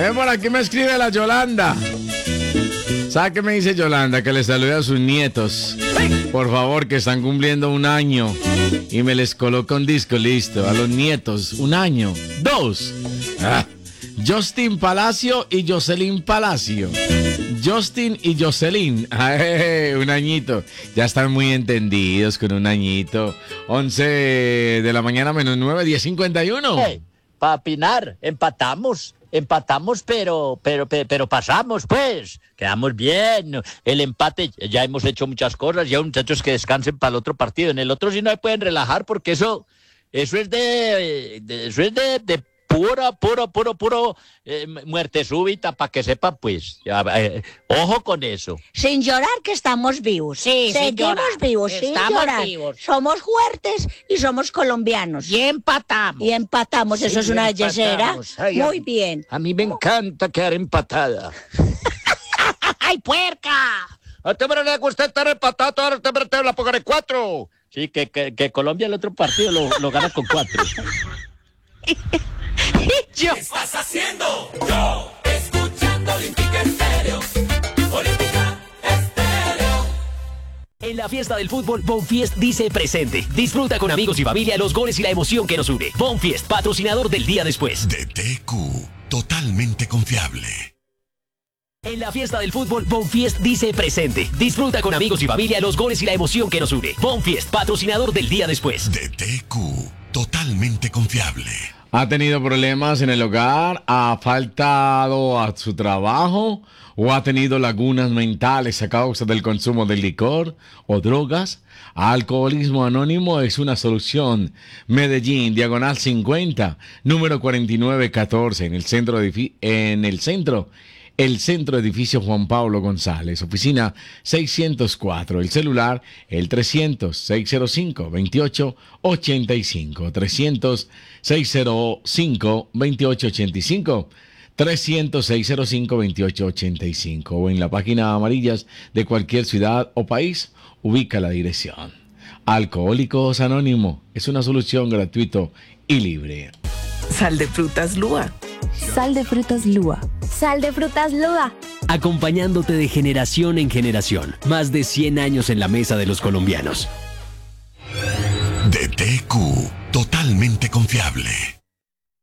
Por aquí me escribe la Yolanda. ¿Sabe qué me dice Yolanda? Que le salude a sus nietos. Por favor, que están cumpliendo 1 año. Y me les coloca un disco, listo. A los nietos, 1 año. 2. Justin Palacio y Jocelyn Palacio. Justin y Jocelyn. 1 añito. Ya están muy entendidos con 1 añito. 11 de la mañana menos 9, 10:51. Hey, para opinar, empatamos, pero pasamos, pues. Quedamos bien. El empate, ya hemos hecho muchas cosas. Ya muchachos que descansen para el otro partido. En el otro sí no se pueden relajar porque eso es de puro muerte súbita, para que sepa, pues. Ojo con eso. Sin llorar, que estamos vivos. Sí, seguimos vivos, sin estamos llorar. vivos. Somos fuertes y somos colombianos. Y empatamos. Eso es una belleza. Ay, Muy bien. A mí me encanta quedar empatada. ¡Ay, puerca! A usted me le gusta estar empatado, ahora usted me la pongan en 4. Sí, que Colombia el otro partido lo gana con 4. Yo. ¿Qué estás haciendo? Yo, escuchando Olímpica Estéreo. Olímpica Estéreo. En la fiesta del fútbol, Bonfiest dice presente. Disfruta con amigos y familia los goles y la emoción que nos une. Bonfiest, patrocinador del día después. DTQ, totalmente confiable. En la fiesta del fútbol, Bonfiest dice presente. Disfruta con amigos y familia los goles y la emoción que nos une. Bonfiest, patrocinador del día después. DTQ, totalmente confiable. ¿Ha tenido problemas en el hogar? ¿Ha faltado a su trabajo? ¿O ha tenido lagunas mentales a causa del consumo de licor o drogas? Alcoholismo Anónimo es una solución. Medellín, diagonal 50, número 4914, el centro edificio Juan Pablo González, oficina 604, el celular el 300-605-2885, 300-605-2885, 300-605-2885, o en la página amarillas de cualquier ciudad o país, ubica la dirección. Alcohólicos Anónimo es una solución gratuita y libre. Sal de frutas Lúa. Sal de frutas Lúa. Sal de frutas Lúa. Acompañándote de generación en generación. Más de 100 años en la mesa de los colombianos. DTQ, totalmente confiable.